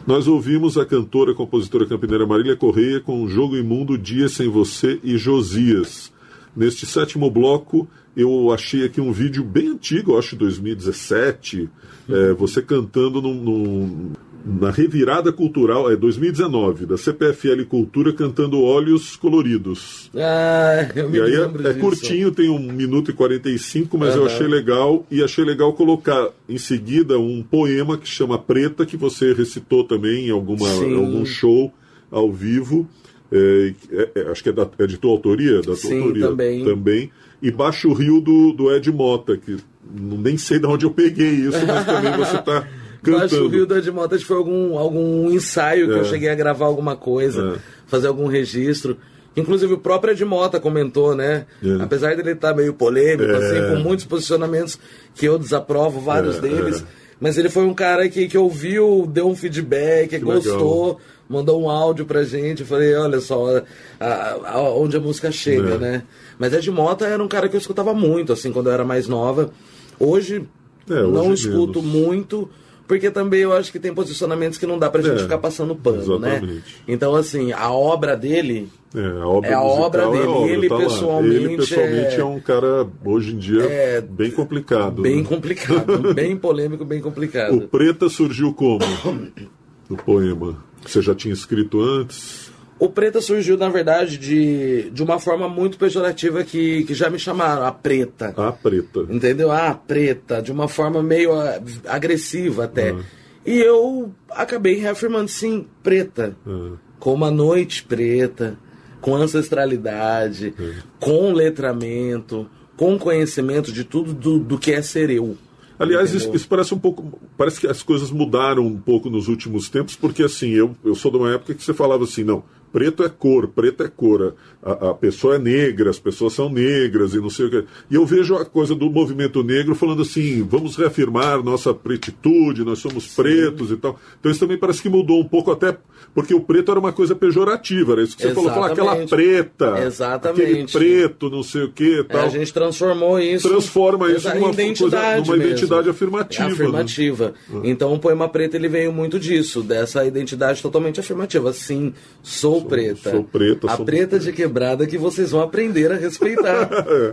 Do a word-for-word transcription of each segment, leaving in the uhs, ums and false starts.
Nós ouvimos a cantora, compositora campineira Marília Correia com Jogo Imundo, Dia Sem Você e Josias. Neste sétimo bloco, eu achei aqui um vídeo bem antigo, eu acho dois mil e dezessete, uhum. é, você cantando num, num, na Revirada Cultural, é dois mil e dezenove, da C P F L Cultura, cantando Olhos Coloridos. Ah, eu me e aí lembro é, é disso. curtinho, tem um minuto e quarenta e cinco, mas uhum. eu achei legal, e achei legal colocar em seguida um poema que chama Preta, que você recitou também em alguma, algum show ao vivo. É, é, acho que é, da, é de tua autoria? Da tua Sim, autoria também. também. E Baixo Rio do, do Ed Mota, que nem sei de onde eu peguei isso, mas também você está cantando. Baixo Rio do Ed Mota foi algum, algum ensaio que é. eu cheguei a gravar alguma coisa, é. fazer algum registro. Inclusive o próprio Ed Mota comentou, né? É. Apesar dele estar meio polêmico, é. assim, com muitos posicionamentos que eu desaprovo, vários é, deles. É. Mas ele foi um cara que, que ouviu, deu um feedback, que gostou. Legal. Mandou um áudio pra gente, eu falei, olha só, a, a, a, onde a música chega, é. né? Mas Ed Mota era um cara que eu escutava muito, assim, quando eu era mais nova. Hoje, é, hoje não escuto menos. muito, porque também eu acho que tem posicionamentos que não dá pra gente é, ficar passando pano, exatamente. né? Então, assim, a obra dele... É, a obra, é a obra dele, é a obra, ele, tá pessoalmente ele pessoalmente é... é um cara, hoje em dia, é... bem complicado. Bem né? complicado, bem polêmico, bem complicado. O Preta surgiu como? O poema. Você já tinha escrito antes? O Preta surgiu, na verdade, de, de uma forma muito pejorativa que, que já me chamaram, a Preta. A Preta. Entendeu? A Preta, de uma forma meio agressiva até. Ah. E eu acabei reafirmando, sim, Preta. Ah. Com uma noite preta, com ancestralidade, ah. com letramento, com conhecimento de tudo do, do que é ser eu. Aliás, isso, isso parece um pouco. Parece que as coisas mudaram um pouco nos últimos tempos, porque assim, eu, eu sou de uma época que você falava assim, não, preto é cor, preto é cor, a, a pessoa é negra, as pessoas são negras e não sei o que. E eu vejo a coisa do movimento negro falando assim, vamos reafirmar nossa pretitude, nós somos Sim. pretos e tal. Então isso também parece que mudou um pouco, até porque o preto era uma coisa pejorativa, era isso que você Exatamente. falou, falar aquela preta, Exatamente. aquele preto, não sei o que tal. É, a gente transformou isso. Transforma isso numa identidade, coisa, numa identidade afirmativa. É afirmativa. Né? Então o poema Preta ele veio muito disso, dessa identidade totalmente afirmativa. Sim, sou, sou preta. Sou preta. A sou preta de quebrada que vocês vão aprender a respeitar.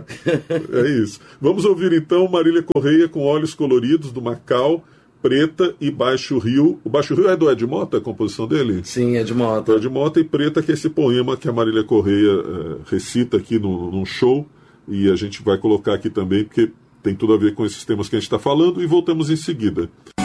é, é isso. Vamos ouvir então Marília Correia com Olhos Coloridos, do Macau, Preta e Baixo Rio. O Baixo Rio é do Ed Mota, a composição dele? Sim, Ed Mota. Do Ed Mota e Preta, que é esse poema que a Marília Correia é, recita aqui no, num show. E a gente vai colocar aqui também, porque tem tudo a ver com esses temas que a gente está falando, e voltamos em seguida.